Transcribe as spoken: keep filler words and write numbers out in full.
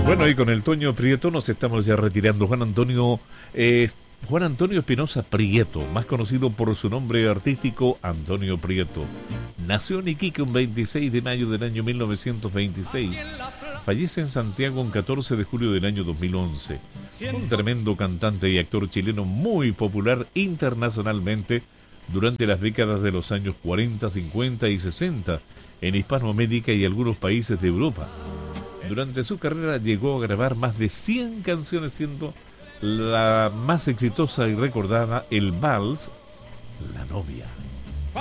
Bueno, y con el Toño Prieto nos estamos ya retirando. Juan Antonio, eh, Juan Antonio Espinosa Prieto, más conocido por su nombre artístico Antonio Prieto, nació en Iquique un veintiséis de mayo del año mil novecientos veintiséis. Fallece en Santiago un catorce de julio del año dos mil once. Un tremendo cantante y actor chileno muy popular internacionalmente durante las décadas de los años cuarenta, cincuenta y sesenta en Hispanoamérica y algunos países de Europa. Durante su carrera llegó a grabar más de cien canciones, siendo la más exitosa y recordada el vals La Novia.